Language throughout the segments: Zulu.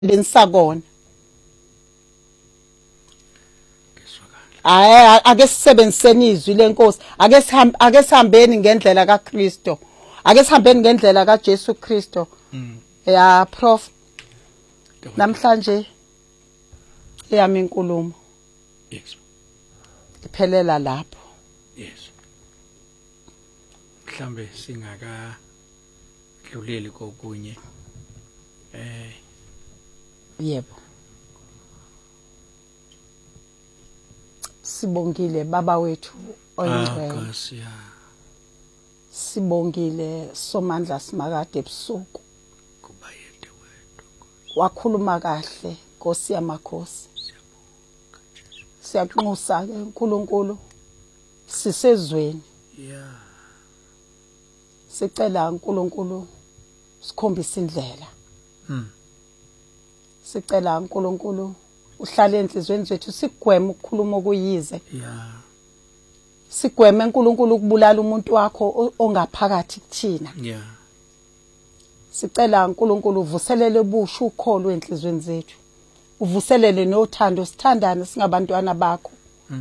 bensakona ake sisebenziseni izwi lenkosi ake sihambeni ngendlela kaKristo ake sihambeni ngendlela kaJesu Kristo ya prof namhlanje eyami inkulumo yes iphelela lapho yes mhlambe singaka dluleli kokunye yebo sibongile baba wethu oyingcwele sibongile somandla simakade ebusuku kubayede wethu wakhuluma kahle Nkosi yamakhosi siyakunxusa ke uNkulunkulu sisezweni yeah sicela uNkulunkulu sikhombise indlela sicela uNkulunkulu uhlale enhlizweni zethu sigweme ukukhuluma okuyize yeah sigweme uNkulunkulu ukubulala umuntu wakho ongaphakathi kuthina yeah sicela uNkulunkulu uvuselele ubusho ukholo enhlizweni zethu uvuselele nothando sithandane singabantwana bakho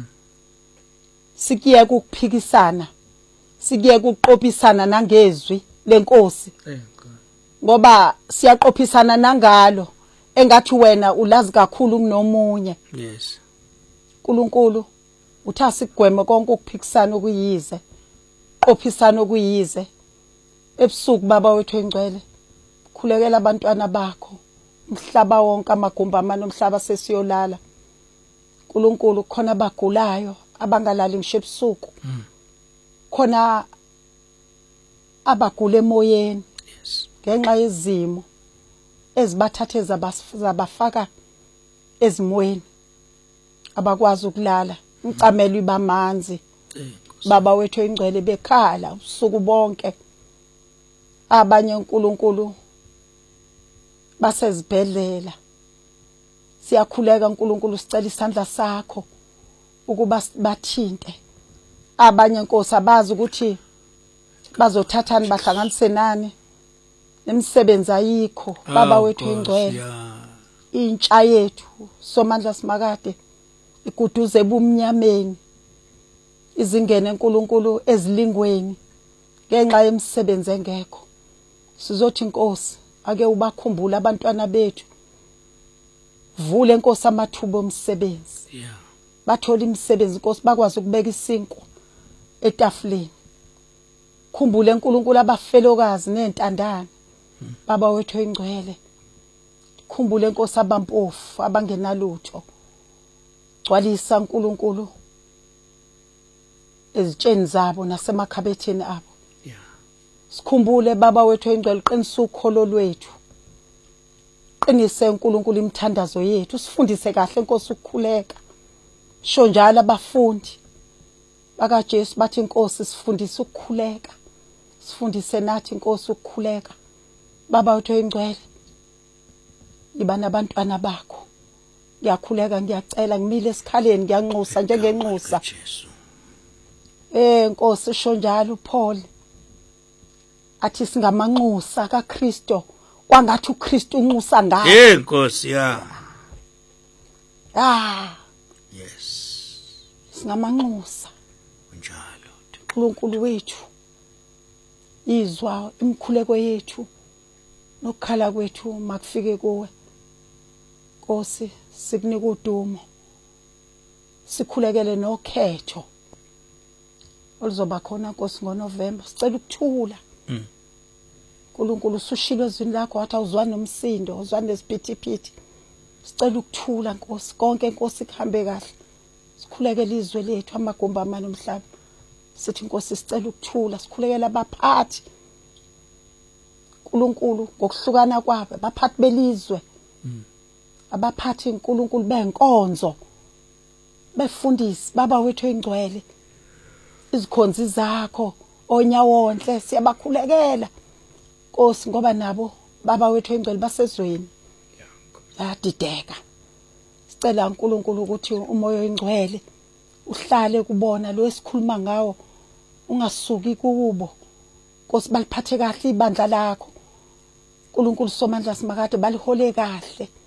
sikiyeke ukuphikisana sikiyeke ukuqophisana nangezwi lenkosi ngoba siyaqophisana nangalo engathi wena ulazi kakhulu kunomunye yes uNkulunkulu utha sigweme konke ukuphikisana okuyize qophisana okuyize ebusuku baba wethu engcwele khulekela abantwana bakho umhlaba wonke amagumba amane omhlaba sesiyolala uNkulunkulu khona abagulayo abangalali ngisho ebusuku khona abagula emoyeni yes ngenxa yezimo ezibathathe zabafaka ezimweni abakwazi ukulala umcamelo ibamanzi baba wethu engcwele bekhala usuku bonke abanye uNkulunkulu basezibhedlela siyakhuleka uNkulunkulu sicela isandla sakho ukuba bathinte abanye Nkosi abazi ukuthi bazothathani bahlanganise nani nemisebenzi ayikho baba wethu engcwele intsha yethu somandla simakade iguduze ebumnyameni izingene uNkulunkulu ezilingweni ngenxa yemisebenzi engekho sizothi Nkosi ake ubakhumbula abantwana bethu vule Nkosi amathuba omsebenzi yeah bathola imisebenzi Nkosi bakwazi ukubeka isinkwa etafuleni khumbule uNkulunkulu abafelokazi nezintandane baba wethu engcwele khumbule Nkosi abampofu abangenalutho gcwalisa uNkulunkulu ezitsheni zabo nasemakhabetheni abo yeah sikhumbule baba wethu engcwele qinisa ukholo lwethu qinise uNkulunkulu imithandazo yethu sifundise kahle Nkosi ukukhuleka sho njalo abafundi bakaJesu bathi Nkosi sifundise ukukhuleka sifundise nathi Nkosi ukukhuleka baba wethu engcwele iba nabantwana bakho ngiyakhuleka ngiyacela ngimile esikhaleni ngiyanxusa njengenxusa Nkosi sho njalo uPaul athi singamanxusa kaKristo kwangathi uKristu unxusa ngayo Nkosi ya yes singamanxusa njalo uNkulunkulu wethu izwa imkhuleko yethu nokukhala kwethu makufike kuwe Nkosi sikunika udumo sikhulekele nokhetho oluzoba khona Nkosi ngoNovember sicela ukuthula uNkulunkulu usushilo ezwini lakho wathi awuzwani nomsindo uzwani nesiphithiphithi sicela ukuthula Nkosi konke Nkosi kuhambe kahle sikhulekele izwe lethu amagumba amane omhlaba sithi Nkosi sicela ukuthula sikhulekela abaphathi uNkulunkulu ngokuhlukana kwabo abaphathi belizwe abaphathi uNkulunkulu benkonzo befundisi baba wethu engcwele izikhonzi zakho onyawonhle siyabakhulekela Nkosi ngoba nabo baba wethu engcwele basezweni yadideka sicela uNkulunkulu ukuthi umoya oyingcwele uhlale kubona lo esikhuluma ngawo ungasuki kubo Nkosi baliphathe kahle ibandla lakho uNkulunkulu somandla simakade balihole kahle